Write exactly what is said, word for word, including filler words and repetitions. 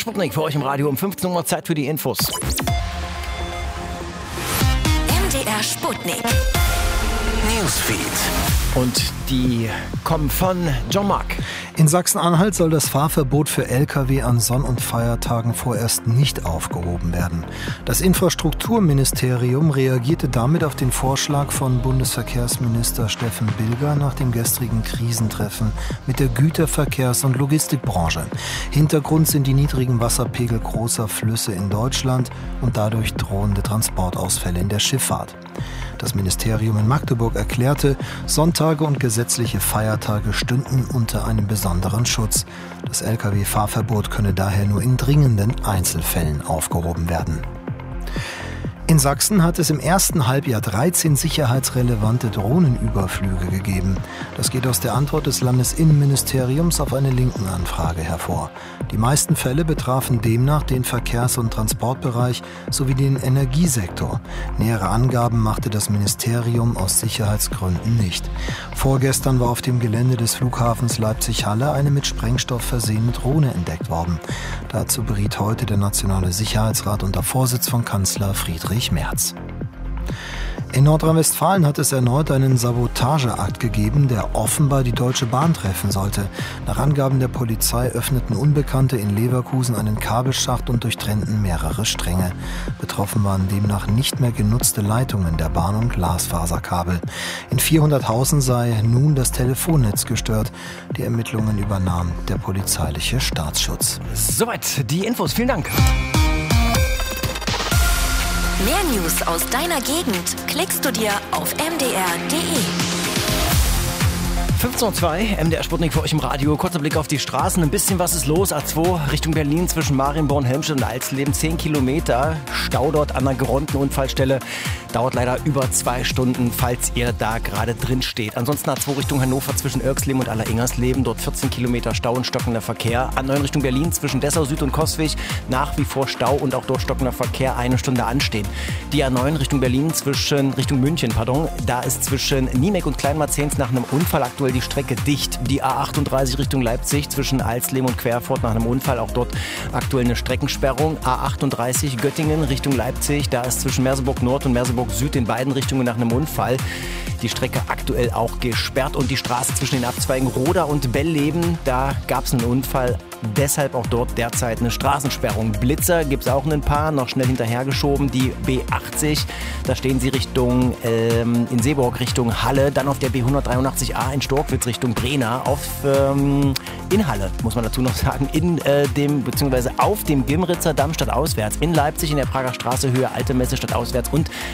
Sputnik für euch im Radio um fünfzehn Uhr, Zeit für die Infos. M D R Sputnik. Newsfeed. Und die kommen von John Mark. In Sachsen-Anhalt soll das Fahrverbot für L K W an Sonn- und Feiertagen vorerst nicht aufgehoben werden. Das Infrastrukturministerium reagierte damit auf den Vorschlag von Bundesverkehrsminister Steffen Bilger nach dem gestrigen Krisentreffen mit der Güterverkehrs- und Logistikbranche. Hintergrund sind die niedrigen Wasserpegel großer Flüsse in Deutschland und dadurch drohende Transportausfälle in der Schifffahrt. Das Ministerium in Magdeburg erklärte, Sonntage und gesetzliche Feiertage stünden unter einem besonderen Schutz. Das L K W-Fahrverbot könne daher nur in dringenden Einzelfällen aufgehoben werden. In Sachsen hat es im ersten Halbjahr dreizehn sicherheitsrelevante Drohnenüberflüge gegeben. Das geht aus der Antwort des Landesinnenministeriums auf eine Linken-Anfrage hervor. Die meisten Fälle betrafen demnach den Verkehrs- und Transportbereich sowie den Energiesektor. Nähere Angaben machte das Ministerium aus Sicherheitsgründen nicht. Vorgestern war auf dem Gelände des Flughafens Leipzig-Halle eine mit Sprengstoff versehene Drohne entdeckt worden. Dazu beriet heute der Nationale Sicherheitsrat unter Vorsitz von Kanzler Friedrich Merz. In Nordrhein-Westfalen hat es erneut einen Sabotageakt gegeben, der offenbar die Deutsche Bahn treffen sollte. Nach Angaben der Polizei öffneten Unbekannte in Leverkusen einen Kabelschacht und durchtrennten mehrere Stränge. Betroffen waren demnach nicht mehr genutzte Leitungen der Bahn und Glasfaserkabel. In vierhunderthausen sei nun das Telefonnetz gestört. Die Ermittlungen übernahm der polizeiliche Staatsschutz. Soweit die Infos. Vielen Dank. Mehr News aus deiner Gegend klickst du dir auf m d r punkt d e. fünfzehn Uhr zwei, M D R Sputnik für euch im Radio. Kurzer Blick auf die Straßen. Ein bisschen was ist los. A zwei Richtung Berlin zwischen Marienborn, Helmstedt und Alsleben. zehn Kilometer. Stau dort an einer geräumten Unfallstelle. Dauert leider über zwei Stunden, falls ihr da gerade drin steht. Ansonsten A zwei Richtung Hannover zwischen Irksleben und Alleringers-Leben. Dort vierzehn Kilometer Stau und stockender Verkehr. A neun Richtung Berlin zwischen Dessau Süd und Coswig. Nach wie vor Stau und auch dort stockender Verkehr. Eine Stunde anstehen. Die A neun Richtung Berlin zwischen, Richtung München, pardon. Da ist zwischen Niemek und Kleinmarzens nach einem Unfall aktuell die Strecke dicht. Die A achtunddreißig Richtung Leipzig zwischen Alsleben und Querfurt nach einem Unfall. Auch dort aktuell eine Streckensperrung. A achtunddreißig Göttingen Richtung Leipzig. Da ist zwischen Merseburg Nord und Merseburg Süd in beiden Richtungen nach einem Unfall die Strecke aktuell auch gesperrt. Und die Straße zwischen den Abzweigen Roda und Bellleben, da gab es einen Unfall. Deshalb auch dort derzeit eine Straßensperrung. Blitzer gibt es auch ein paar, noch schnell hinterhergeschoben. Die B achtzig, da stehen sie Richtung ähm, in Seeburg Richtung Halle. Dann auf der B hundertdreiundachtzig A in Storkwitz Richtung Brena. Auf ähm, in Halle, muss man dazu noch sagen, in äh, dem, beziehungsweise auf dem Gimritzer Damm stadtauswärts. In Leipzig in der Prager Straße Höhe Alte Messe stadtauswärts und